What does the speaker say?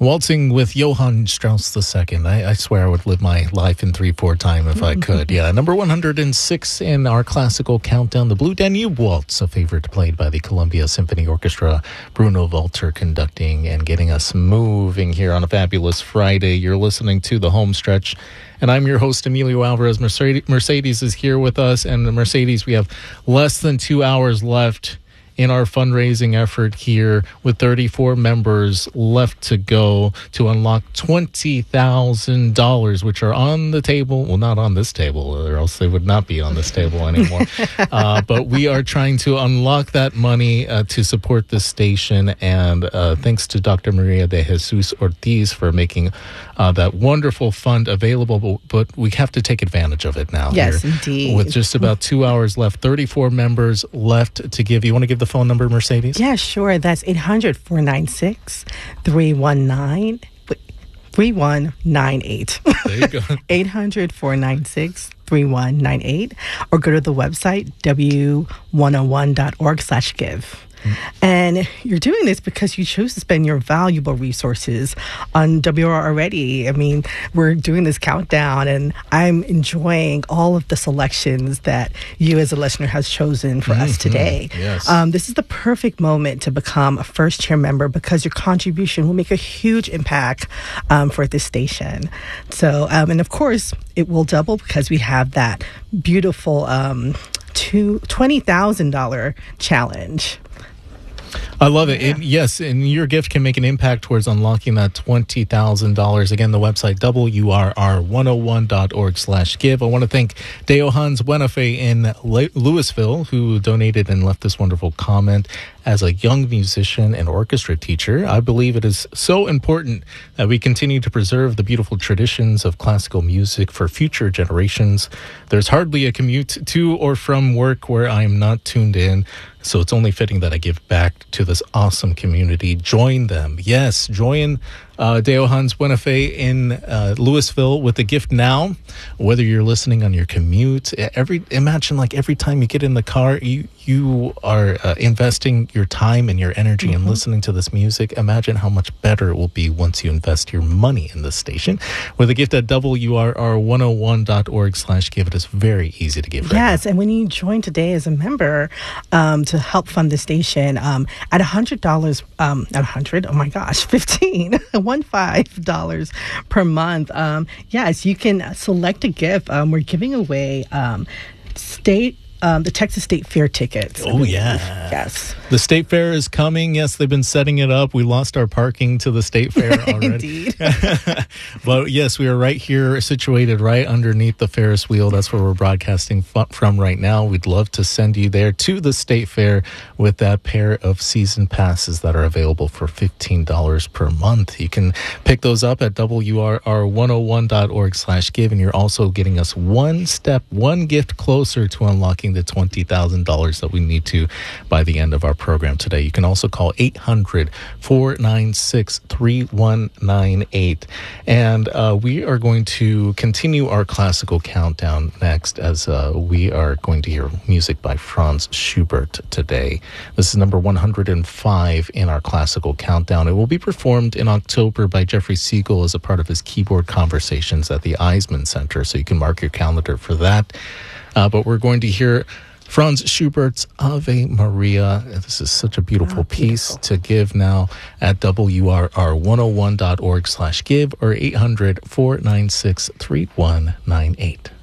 Waltzing with Johann Strauss II. I swear I would live my life in 3/4 time if I could. Yeah, number 106 in our classical countdown, the Blue Danube Waltz, a favorite played by the Columbia Symphony Orchestra. Bruno Walter conducting and getting us moving here on a fabulous Friday. You're listening to The Home Stretch, and I'm your host, Emilio Alvarez. Mercedes is here with us, and Mercedes, we have less than 2 hours left in our fundraising effort here, with 34 members left to go to unlock $20,000, which are on the table. Well, not on this table, or else they would not be on this table anymore. But we are trying to unlock that money to support this station. And thanks to Dr. Maria de Jesus Ortiz for making that wonderful fund available. But we have to take advantage of it now. Yes, here, indeed. with just about 2 hours left, 34 members left to give. You want to give the phone number, Mercedes? Yeah, sure. That's 800-496-3198. There you go. 800-496-3198. Or go to the website, w101.org/give. And you're doing this because you chose to spend your valuable resources on WR already. I mean, we're doing this countdown, and I'm enjoying all of the selections that you as a listener has chosen for us today. Yes. This is the perfect moment to become a first-year member because your contribution will make a huge impact for this station. So, and of course, it will double because we have that beautiful $20,000 challenge. I love it. Yes, and your gift can make an impact towards unlocking that $20,000. Again, the website, WRR101.org/give. I want to thank Deo Hans Buenafe in Louisville, who donated and left this wonderful comment. As a young musician and orchestra teacher, I believe it is so important that we continue to preserve the beautiful traditions of classical music for future generations. There's hardly a commute to or from work where I am not tuned in, so it's only fitting that I give back to this awesome community. Join them. Yes, join Deo Hans Buenafe in Louisville with a gift now. Whether you're listening on your commute, imagine like every time you get in the car, you are investing your time and your energy in listening to this music. Imagine how much better it will be once you invest your money in this station. With a gift at WRR101.org/give. It is very easy to give. Yes, and when you join today as a member to help fund the station, at $100, not 100, oh my gosh, $15 per month. Yes, you can select a gift. We're giving away the Texas State Fair tickets. Oh, yeah. Yes. The State Fair is coming. Yes, they've been setting it up. We lost our parking to the State Fair already. Indeed. But yes, we are right here, situated right underneath the Ferris wheel. That's where we're broadcasting from right now. We'd love to send you there to the State Fair with that pair of season passes that are available for $15 per month. You can pick those up at WRR101.org/give, and you're also getting us one gift closer to unlocking the $20,000 that we need to by the end of our program today. You can also call 800-496-3198. And we are going to continue our classical countdown next, as we are going to hear music by Franz Schubert today. This is number 105 in our classical countdown. It will be performed in October by Jeffrey Siegel as a part of his keyboard conversations at the Eisman Center, so you can mark your calendar for that. But we're going to hear Franz Schubert's Ave Maria. This is such a beautiful piece to give now at WRR101.org/give or 800-496-3198.